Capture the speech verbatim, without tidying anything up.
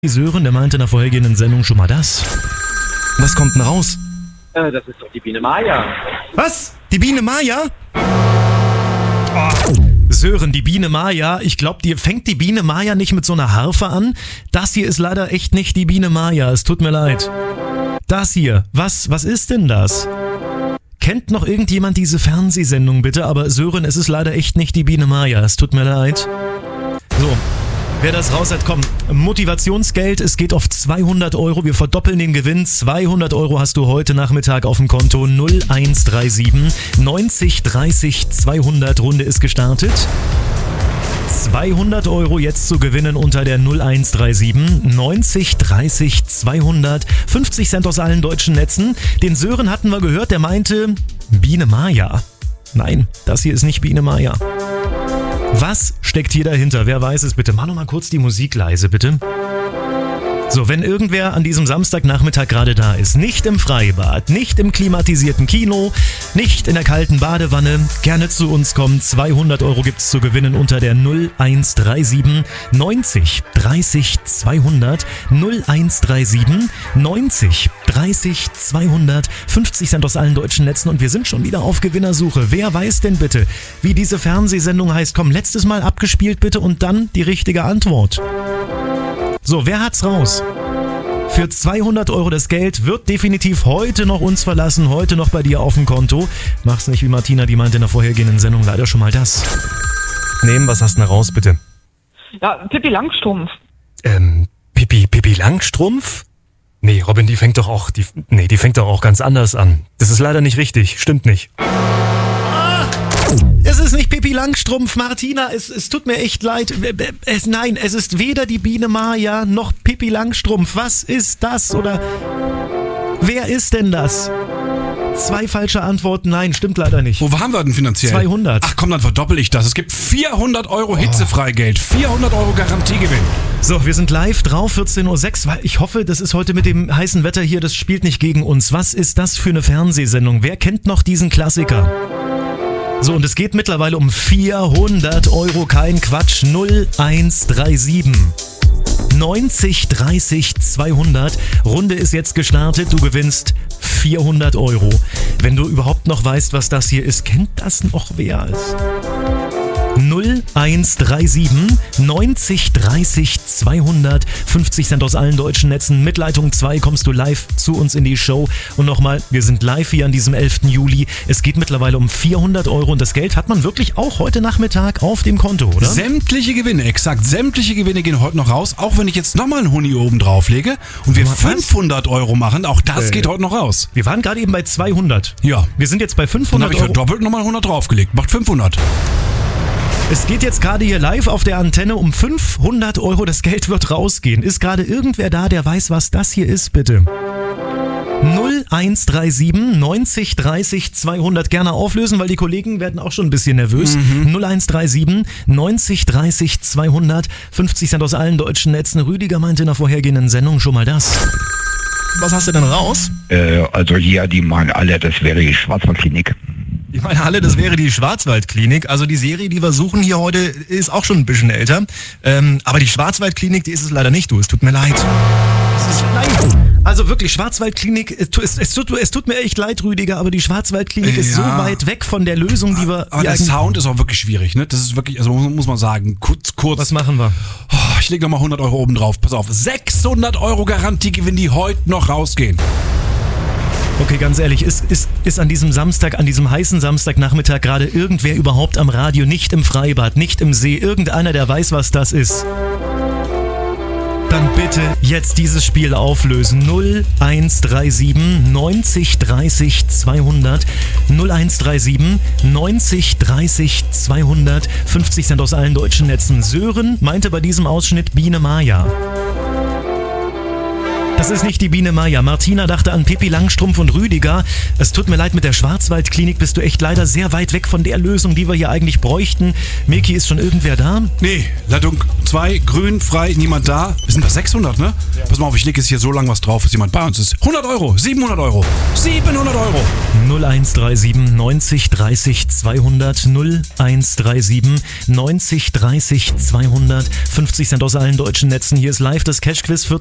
Sören, der meinte in der vorhergehenden Sendung schon mal das. Was kommt denn raus? Äh, das ist doch die Biene Maya. Was? Die Biene Maya? Oh. Sören, die Biene Maya, ich glaube, dir fängt die Biene Maya nicht mit so einer Harfe an. Das hier ist leider echt nicht die Biene Maya, es tut mir leid. Das hier, was, was ist denn das? Kennt noch irgendjemand diese Fernsehsendung bitte? Aber Sören, es ist leider echt nicht die Biene Maya, es tut mir leid. So. Wer das raus hat, komm, Motivationsgeld, es geht auf zweihundert Euro, wir verdoppeln den Gewinn, zweihundert Euro hast du heute Nachmittag auf dem Konto, null eins drei sieben neunzig dreißig zweihundert, Runde ist gestartet. zweihundert Euro jetzt zu gewinnen unter der null eins drei sieben neunzig dreißig zweihundert, fünfzig Cent aus allen deutschen Netzen. Den Sören hatten wir gehört, der meinte Biene Maya. Nein, das hier ist nicht Biene Maya. Was steckt hier dahinter? Wer weiß es bitte? Mach noch mal kurz die Musik leise, bitte. So, wenn irgendwer an diesem Samstagnachmittag gerade da ist, nicht im Freibad, nicht im klimatisierten Kino, nicht in der kalten Badewanne, gerne zu uns kommen. zweihundert Euro gibt's zu gewinnen unter der null eins drei sieben neunzig dreißig zweihundert, null eins drei sieben neunzig dreißig zweihundert, fünfzig Cent aus allen deutschen Netzen und wir sind schon wieder auf Gewinnersuche. Wer weiß denn bitte, wie diese Fernsehsendung heißt? Komm, letztes Mal abgespielt bitte und dann die richtige Antwort. So, wer hat's raus? Für zweihundert Euro das Geld wird definitiv heute noch uns verlassen, heute noch bei dir auf dem Konto. Mach's nicht wie Martina, die meinte in der vorhergehenden Sendung leider schon mal das. Nehmen, was hast du denn raus, bitte? Ja, Pippi Langstrumpf. Ähm, Pippi, Pippi Langstrumpf? Nee, Robin, die fängt doch auch, die, nee, die fängt doch auch ganz anders an. Das ist leider nicht richtig, stimmt nicht. Es ist nicht Pippi Langstrumpf, Martina, es, es tut mir echt leid. Es, nein, es ist weder die Biene Maya noch Pippi Langstrumpf. Was ist das? Oder wer ist denn das? Zwei falsche Antworten, nein, stimmt leider nicht. Wo waren wir denn finanziell? zweihundert. Ach komm, dann verdoppel ich das. Es gibt vierhundert Euro Hitzefreigeld, vierhundert Euro Garantiegewinn. So, wir sind live drauf, vierzehn Uhr sechs, weil ich hoffe, das ist heute mit dem heißen Wetter hier, das spielt nicht gegen uns. Was ist das für eine Fernsehsendung? Wer kennt noch diesen Klassiker? So, und es geht mittlerweile um vierhundert Euro, kein Quatsch, null eins drei sieben neunzig dreißig zweihundert. Runde ist jetzt gestartet, du gewinnst vierhundert Euro. Wenn du überhaupt noch weißt, was das hier ist, kennt das noch wer es? null eins drei sieben neunzig dreißig zweihundert, fünfzig Cent aus allen deutschen Netzen. Mit Leitung zwei kommst du live zu uns in die Show. Und nochmal, wir sind live hier an diesem elften Juli. Es geht mittlerweile um vierhundert Euro und das Geld hat man wirklich auch heute Nachmittag auf dem Konto, oder? Sämtliche Gewinne, exakt, sämtliche Gewinne gehen heute noch raus. Auch wenn ich jetzt nochmal einen Huni oben drauflege und wir fünfhundert Euro machen, auch das äh, geht heute noch raus. Wir waren gerade eben bei zweihundert. Ja. Wir sind jetzt bei fünfhundert Euro. Dann habe ich verdoppelt nochmal hundert draufgelegt, macht fünfhundert. Es geht jetzt gerade hier live auf der Antenne um fünfhundert Euro. Das Geld wird rausgehen. Ist gerade irgendwer da, der weiß, was das hier ist, bitte? null eins drei sieben neunzig dreißig zweihundert. Gerne auflösen, weil die Kollegen werden auch schon ein bisschen nervös. Mhm. null eins drei sieben neunzig dreißig zweihundert. fünfzig Cent aus allen deutschen Netzen. Rüdiger meinte in der vorhergehenden Sendung schon mal das. Was hast du denn raus? Äh, also hier, die meinen alle, das wäre die Schwarzwaldklinik. Ich meine, Halle, das wäre die Schwarzwaldklinik. Also die Serie, die wir suchen hier heute, ist auch schon ein bisschen älter. Ähm, aber die Schwarzwaldklinik, die ist es leider nicht, du. Es tut mir leid. Es ist leid. Also wirklich, Schwarzwaldklinik, es, es, es, tut, es tut mir echt leid, Rüdiger, aber die Schwarzwaldklinik ja. ist so weit weg von der Lösung, die wir... Aber der Sound ist auch wirklich schwierig, ne? Das ist wirklich, also muss man sagen, kurz, kurz. Was machen wir? Oh, ich lege nochmal hundert Euro oben drauf. Pass auf, sechshundert Euro Garantiegewinn, die heute noch rausgehen. Okay, ganz ehrlich, ist, ist, ist an diesem Samstag, an diesem heißen Samstagnachmittag gerade irgendwer überhaupt am Radio, nicht im Freibad, nicht im See, irgendeiner, der weiß, was das ist? Dann bitte jetzt dieses Spiel auflösen. null eins drei sieben neunzig dreißig zweihundert, null eins drei sieben neunzig dreißig zweihundert, fünfzig Cent aus allen deutschen Netzen. Sören meinte bei diesem Ausschnitt Biene Maya. Das ist nicht die Biene Maya. Martina dachte an Pippi Langstrumpf und Rüdiger. Es tut mir leid, mit der Schwarzwaldklinik bist du echt leider sehr weit weg von der Lösung, die wir hier eigentlich bräuchten. Milki, ist schon irgendwer da? Nee, Leitung zwei, grün, frei, niemand da. Wir sind bei sechshundert, ne? Ja. Pass mal auf, ich lege jetzt hier so lang was drauf, bis jemand bei uns ist. hundert Euro, siebenhundert Euro, siebenhundert Euro. null eins drei sieben neunzig dreißig zweihundert, null eins drei sieben neunzig dreißig zweihundert, fünfzig Cent aus allen deutschen Netzen. Hier ist live das Cash-Quiz für